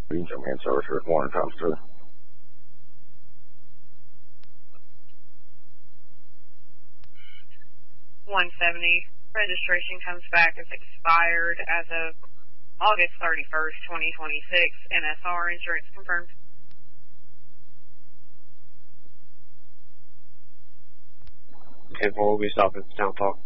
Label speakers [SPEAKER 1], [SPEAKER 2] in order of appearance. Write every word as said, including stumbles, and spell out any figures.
[SPEAKER 1] You can tell me in service for one times two.
[SPEAKER 2] one seventy. Registration comes back as expired as of August thirty-first, twenty twenty-six. M S R insurance confirmed.
[SPEAKER 3] ten four, we'll be stopping at the town talk.